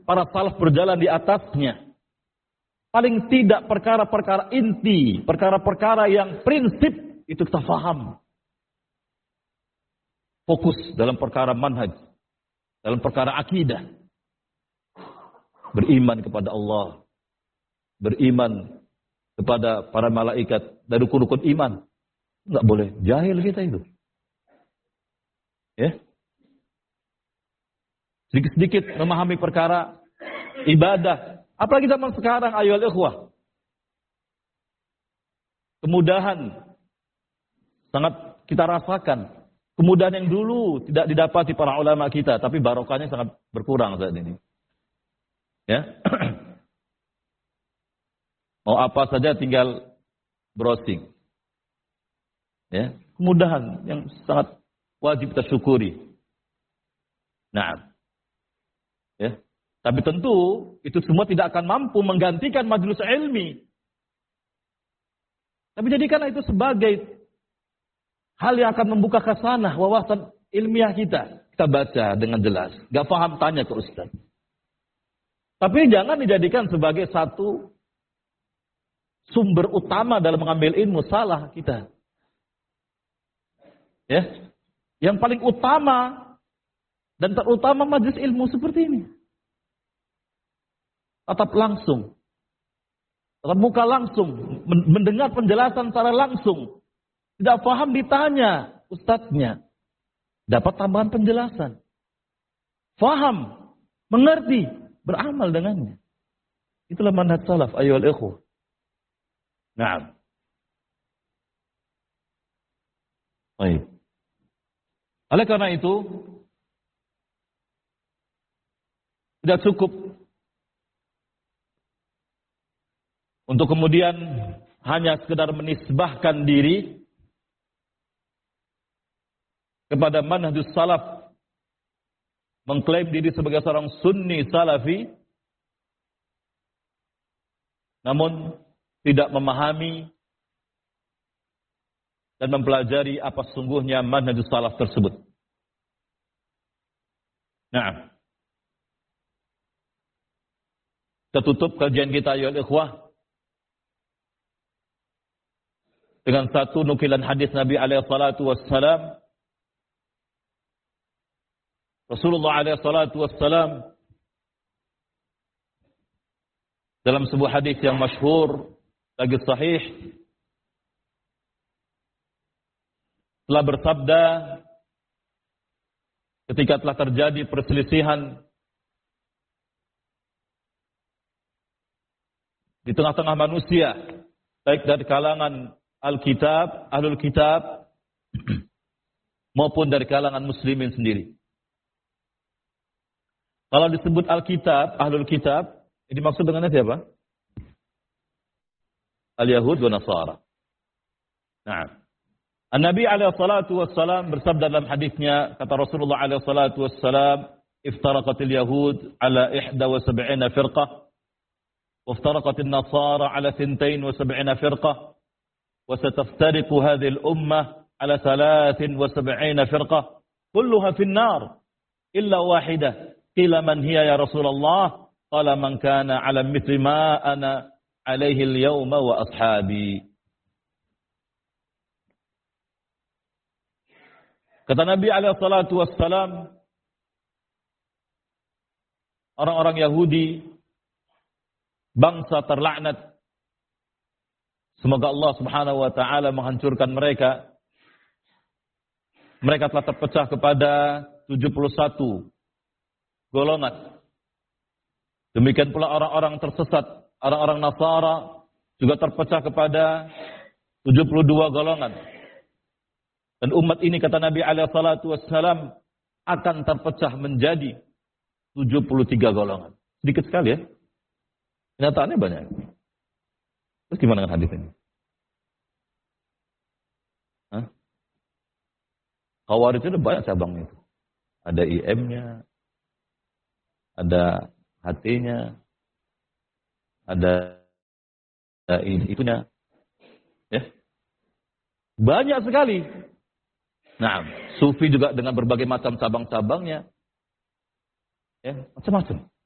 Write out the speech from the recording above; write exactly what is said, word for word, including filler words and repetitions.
para salaf berjalan di atasnya. Paling tidak perkara-perkara inti, perkara-perkara yang prinsip itu kita faham. Fokus dalam perkara manhaj, dalam perkara akidah. Beriman kepada Allah, beriman kepada para malaikat, dari rukun-rukun iman. Enggak boleh jahil kita itu. Ya. Sedikit-sedikit memahami perkara ibadah. Apalagi zaman sekarang, ayolah ikhwah. Kemudahan sangat kita rasakan. Kemudahan yang dulu tidak didapati para ulama kita, tapi barokahnya sangat berkurang saat ini. Ya. Mau apa saja tinggal browsing. Ya, kemudahan yang sangat wajib kita syukuri. Nah. Ya. Tapi tentu itu semua tidak akan mampu menggantikan majelis ilmi. Tapi jadikanlah itu sebagai hal yang akan membuka khasanah wawasan ilmiah kita. Kita baca dengan jelas. Gak paham, tanya ke ustaz. Tapi jangan dijadikan sebagai satu sumber utama dalam mengambil ilmu. Salah kita. Ya, yang paling utama dan terutama majelis ilmu seperti ini. Tatap langsung. Tatap muka langsung. Mendengar penjelasan secara langsung. Tidak paham ditanya ustadznya. Dapat tambahan penjelasan. Faham. Mengerti. Beramal dengannya. Itulah manhaj salaf. Ayyuhal ikhwah. Naam. Baik. Oleh karena itu, tidak cukup untuk kemudian hanya sekedar menisbahkan diri kepada manhajus salaf, mengklaim diri sebagai seorang sunni salafi, namun tidak memahami dan mempelajari apa sesungguhnya manhajus salaf tersebut. Nah, kita tutup kajian kita ya ikhwah dengan satu nukilan hadis Nabi alaihi salatu wassalam. Rasulullah alaihi salatu wassalam dalam sebuah hadis yang masyhur lagi sahih telah bersabda ketika telah terjadi perselisihan di tengah-tengah manusia, baik dari kalangan Alkitab, Ahlul Kitab, maupun dari kalangan Muslimin sendiri. Kalau disebut Alkitab, Ahlul Kitab, ini maksud dengannya siapa? Al-Yahud wa Nasara. Nah, An-Nabi alaihi salatu wassalam bersabda dalam hadisnya, kata Rasulullah alaihi salatu wassalam, iftaraqatil Yahud ala ihda wa sab'ina firqah, wa iftaraqatil Nasara ala thintain wa sab'ina firqah, وستفترق هذه الأمة على ثلاث وسبعين فرقة كلها في النار إلا واحدة قيل من هي يا رسول الله قال من كان على مثل ما أنا عليه اليوم وأصحابي. Kata Nabi alaihi salatu wassalam, orang-orang Yahudi, bangsa terlaknat, semoga Allah subhanahu wa ta'ala menghancurkan mereka. Mereka telah terpecah kepada tujuh puluh satu golongan. Demikian pula orang-orang tersesat, orang-orang Nasara juga terpecah kepada tujuh puluh dua golongan. Dan umat ini kata Nabi alaihi salatu wassalam akan terpecah menjadi tujuh puluh tiga golongan. Sedikit sekali ya. Kenyataannya banyak. Terus gimana dengan hadis ini? Hah? Khawarij itu banyak cabangnya. Ada I M-nya, ada H T-nya, ada itunya. Ya. Banyak sekali. Nah, Sufi juga dengan berbagai macam cabang-cabangnya. Ya, macam-macam.